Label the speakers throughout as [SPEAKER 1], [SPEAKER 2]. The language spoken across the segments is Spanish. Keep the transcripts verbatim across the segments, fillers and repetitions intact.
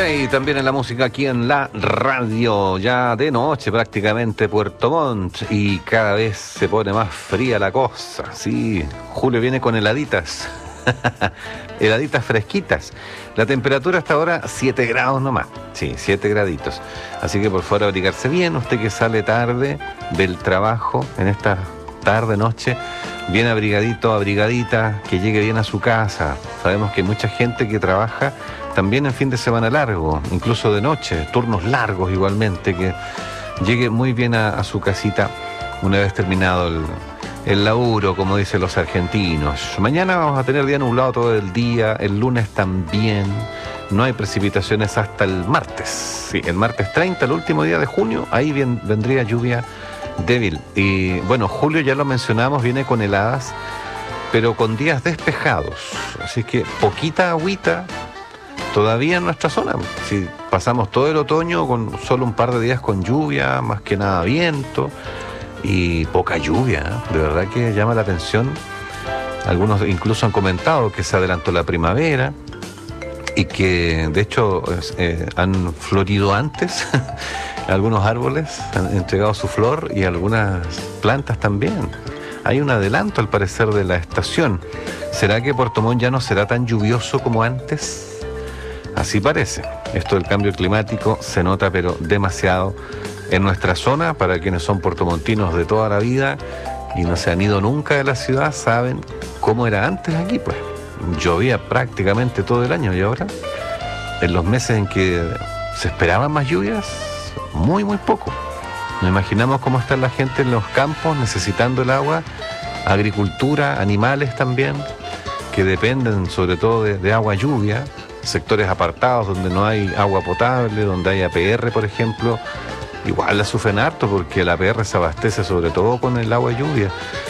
[SPEAKER 1] Play también en la música aquí en la radio, ya de noche prácticamente Puerto Montt, y cada vez se pone más fría la cosa. Sí, Julio viene con heladitas, heladitas fresquitas. La temperatura hasta ahora siete grados nomás, sí, siete graditos. Así que por favor abrigarse bien, usted que sale tarde del trabajo en esta tarde, noche, bien abrigadito, abrigadita, que llegue bien a su casa. Sabemos que hay mucha gente que trabaja también en fin de semana largo, incluso de noche, turnos largos igualmente, que llegue muy bien a, a su casita una vez terminado el, el laburo, como dicen los argentinos. Mañana vamos a tener día nublado todo el día, el lunes también, no hay precipitaciones hasta el martes. Sí, el martes treinta, el último día de junio, ahí bien, vendría lluvia débil. Y bueno, julio ya lo mencionamos, viene con heladas, pero con días despejados, así que poquita agüita todavía en nuestra zona. Si pasamos todo el otoño con solo un par de días con lluvia, más que nada viento y poca lluvia, ¿eh? De verdad que llama la atención. Algunos incluso han comentado que se adelantó la primavera y que de hecho eh, han florido antes algunos árboles, han entregado su flor, y algunas plantas también. Hay un adelanto al parecer de la estación. ¿Será que Puerto Montt ya no será tan lluvioso como antes? Así parece. Esto del cambio climático se nota pero demasiado en nuestra zona. Para quienes son puertomontinos de toda la vida y no se han ido nunca de la ciudad, saben cómo era antes aquí, pues. Llovía prácticamente todo el año, y ahora, en los meses en que se esperaban más lluvias, muy muy poco. Nos imaginamos cómo está la gente en los campos necesitando el agua, agricultura, animales también, que dependen sobre todo de, de agua lluvia. Sectores apartados donde no hay agua potable, donde hay A P R, por ejemplo, igual la sufren harto porque la A P R se abastece sobre todo con el agua lluvia.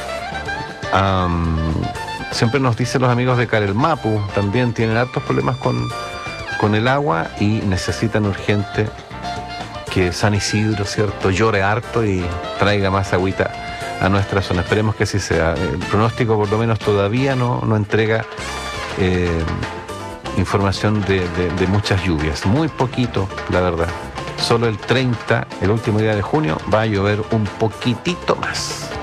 [SPEAKER 1] Um, siempre nos dicen los amigos de Carelmapu, también tienen hartos problemas con, con el agua y necesitan urgente que San Isidro, ¿cierto?, llore harto y traiga más agüita a nuestra zona. Esperemos que así sea. El pronóstico por lo menos todavía no, no entrega eh, información de, de, de muchas lluvias, muy poquito, la verdad. Solo el treinta, el último día de junio, va a llover un poquitito más.